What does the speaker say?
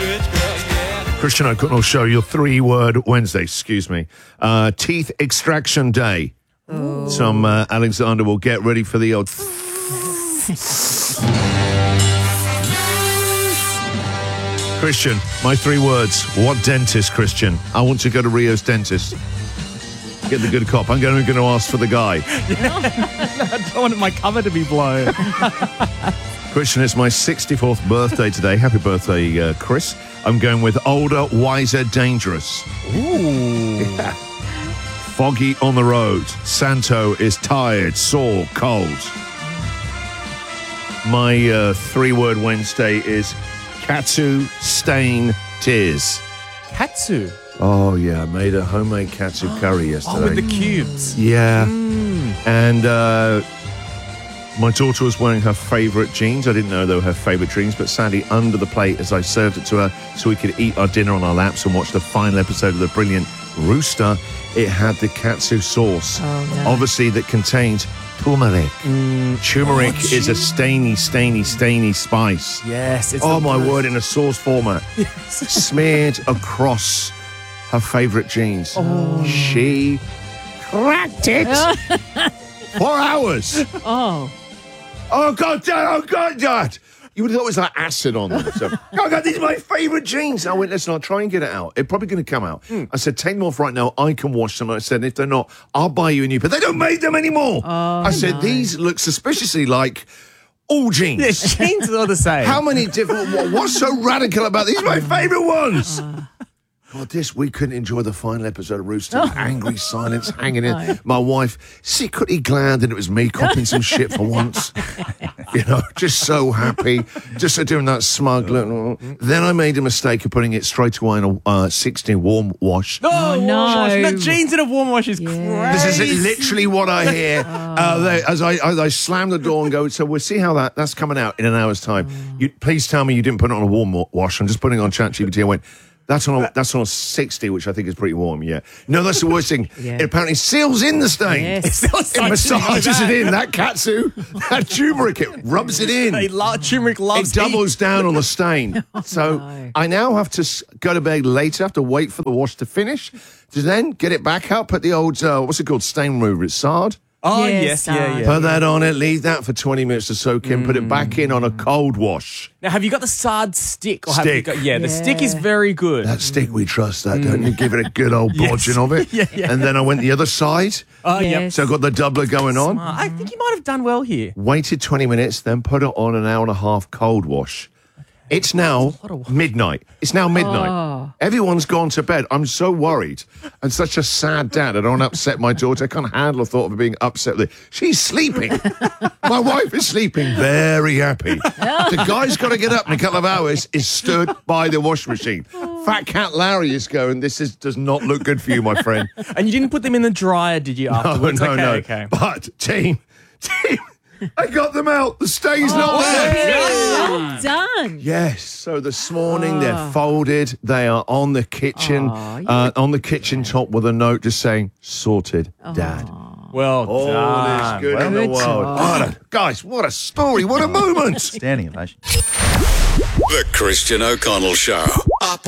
Christian O'Connell Show, your 3-word Wednesday, excuse me. Teeth extraction day. Ooh. Some Alexander will get ready for the old... Christian, my 3 words. What dentist, Christian? I want to go to Rio's dentist. Get the good cop. I'm going to ask for the guy. I don't want my cover to be blown. Christian, it's my 64th birthday today. Happy birthday, Chris. I'm going with older, wiser, dangerous. Ooh. Yeah. Foggy on the road. Santo is tired, sore, cold. My 3-word Wednesday is katsu stain tears. Katsu? Oh, yeah. I made a homemade katsu curry yesterday. Oh, with the cubes. Yeah. And my daughter was wearing her favourite jeans. I didn't know they were her favourite jeans, but sadly, under the plate, as I served it to her so we could eat our dinner on our laps and watch the final episode of The Brilliant Rooster, it had the katsu sauce, obviously that contained turmeric. Turmeric is a stainy spice. Yes. It's my word, in a sauce format. Smeared across her favourite jeans. Oh. She cracked it. 4 hours. Oh, God, Dad. Oh, God, Dad. You would have thought it was like acid on them. So, oh, God, these are my favourite jeans. I went, listen, I'll try and get it out. It's probably going to come out. I said, take them off right now. I can wash them. I said, if they're not, I'll buy you a new pair. They don't make them anymore. I said, these look suspiciously like all jeans. Yes, jeans are all the same. How many different... What's so radical about these? My favourite ones. God, this week couldn't enjoy the final episode of Rooster. Angry silence hanging in. My wife secretly glad that it was me copying some shit for once. You know, just so happy. Just doing that smug look. Then I made a mistake of putting it straight away in a 16 warm wash. Oh, no. The jeans in a warm wash is crazy. This is literally what I hear as I slam the door and go, so we'll see how that's coming out in an hour's time. Please tell me you didn't put it on a warm wash. I'm just putting it on ChatGPT. I went... That's on a 60, which I think is pretty warm, yeah. No, that's the worst thing. It apparently seals in the stain. Yes. It massages it in. That katsu, that turmeric, it rubs it in. Turmeric loves it doubles down on the stain. So I now have to go to bed later, have to wait for the wash to finish, to then get it back out, put the old, what's it called, stain remover, it's Sard. Oh, yes. Put that on it, leave that for 20 minutes to soak in, put it back in on a cold wash. Now, have you got the Sard stick? Or Have you got, the stick is very good. That stick, we trust that, don't you? Give it a good old bodging of it. And then I went the other side. Oh, yes. So I got the doubler going on. I think you might have done well here. Waited 20 minutes, then put it on an hour and a half cold wash. It's now midnight. It's now midnight. Everyone's gone to bed. I'm so worried. I'm such a sad dad. I don't want to upset my daughter. I can't handle the thought of her being upset with it. She's sleeping. My wife is sleeping. Very happy. The guy's got to get up in a couple of hours, is stood by the washing machine. Fat Cat Larry is going, does not look good for you, my friend. And you didn't put them in the dryer, did you, afterwards? No. Okay. But, team, I got them out. The stain's not there. Well done. Yes. So this morning they're folded. They are on the kitchen, on the kitchen top with a note just saying, sorted, Dad. Well all done. is good in the world. Guys, what a story. What a moment. Standing ovation. The Christian O'Connell Show. Up